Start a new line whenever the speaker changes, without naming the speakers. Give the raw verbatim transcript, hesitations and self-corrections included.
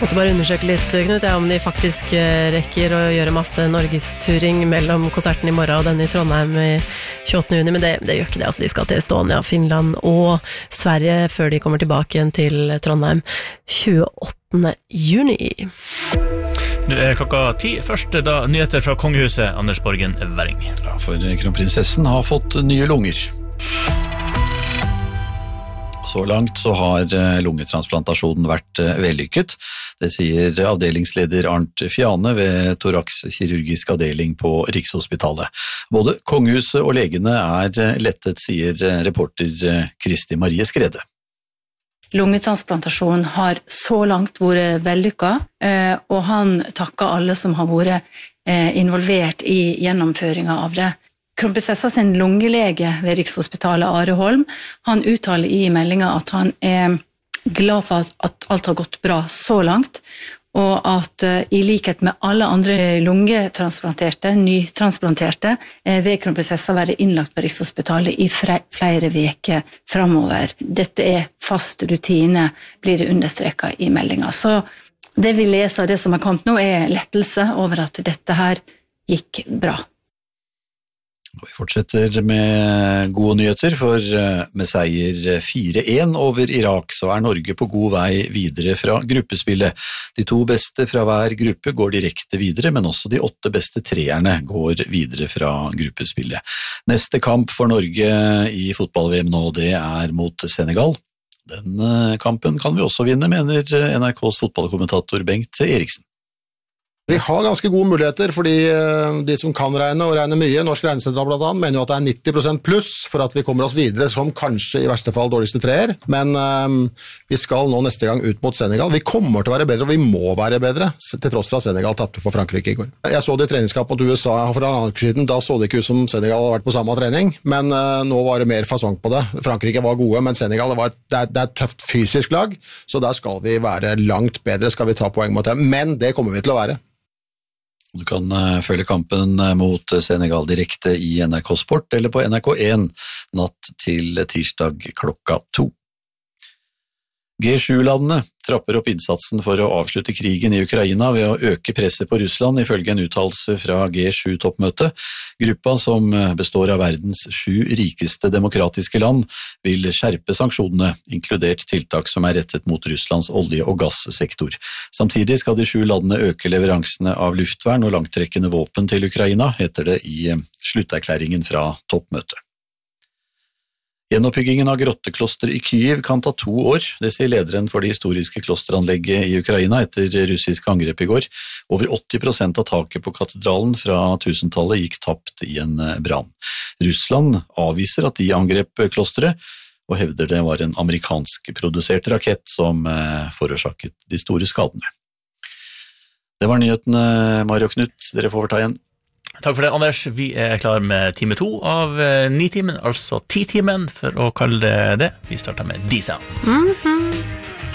Måtte bare undersøke litt, Knut, ja, om de faktisk rekker å gjøre masse norgesturing mellom konserten i morgen og den i Trondheim i tjueåttende juni, men det, det gjør ikke det. Altså, de skal til Estonia, Finland og Sverige før de kommer tilbake igjen til Trondheim tjueåttende juni.
Nå er klokka ti. Først da nyheter fra kongehuset, Anders Borgen Werring.
Ja, for kronprinsessen har fått nye lunger. Så langt så har lungetransplantasjonen vært vellykket. Det sier avdelingsleder Arnt Fjane ved thorax-kirurgisk avdeling på Rikshospitalet. Både kongehuset og legene er lettet, sier reporter Kristi Marie Skrede.
Lungetransplantasjonen har så langt vært vellykket, og han takker alle som har vært involvert i gjennomføringen av det. Kronprinsessa sin lungelege ved Rikshospitalet, Are Holm, han uttaler i meldingen at han er glad for at alt har gått bra så langt, og at i likhet med alle andre lungetransplanterte, nytransplanterte, vil kronprinsessa være innlagt på Rikshospitalet i flere veker fremover. Dette er fast rutine, blir det understrekket i meldingen. Så det vi leser, det som har kommet nå, er lettelse over at dette her gikk bra.
Vi fortsetter med gode nyheter, for med seier fire én over Irak så er Norge på god vei videre fra gruppespillet. De to beste fra hver gruppe går direkte videre, men også de åtte beste treerne går videre fra gruppespillet. Neste kamp for Norge i fotball-V M nå, det er mot Senegal. Den kampen kan vi også vinne, mener N R K's fotballkommentator Bengt Eriksen.
Vi har ganske gode muligheter, fordi de som kan regne og regne mye, Norsk Regnesentral blant annet, mener jo at det er nitti prosent pluss for at vi kommer oss videre som kanskje i verste fall dårligste treer, men um, vi skal nå neste gang ut mot Senegal. Vi kommer til å være bedre, og vi må være bedre, til tross for at Senegal tappte for Frankrike i går. Jeg så det i treningskamp mot U S A for en annen siden, da så det ikke ut som Senegal hadde vært på samme trening, men uh, nå var det mer fasong på det. Frankrike var gode, men Senegal var et, det, er, det er et tøft fysisk lag, så der skal vi være langt bedre, skal vi ta poeng mot dem, men det kommer vi til å være.
Du kan følge kampen mot Senegal direkte i N R K Sport eller på N R K én natt til tirsdag klokka to. G sju-landene trapper opp innsatsen for å avslutte krigen i Ukraina ved å øke presset på Russland, ifølge en uttalelse fra G sju-toppmøtet. Gruppa, som består av verdens sju rikeste demokratiske land, vil skjerpe sanksjonene, inkludert tiltak som er rettet mot Russlands olje- og gassektor. Samtidig skal de sju landene øke leveransene av luftvern og langtrekkende våpen til Ukraina, heter det i slutterklæringen fra toppmøtet. Gjenoppbyggingen av grotteklostre i Kyiv kan ta to år, det sier lederen for det historiske klosteranlegget i Ukraina etter russisk angrep i går. Over åtti prosent av taket på katedralen fra tusentallet gikk tapt i en brann. Russland avviser at de angrep klosteret, og hevder det var en amerikansk produsert rakett som forårsaket de store skadene. Det var nyhetene, Mario og Knut, dere får overta igjen.
Takk for det, Anders. Vi er klar med time to av ni timen, altså ti timen, for å kalle det det. Vi starter med D-Sound.
Mhm.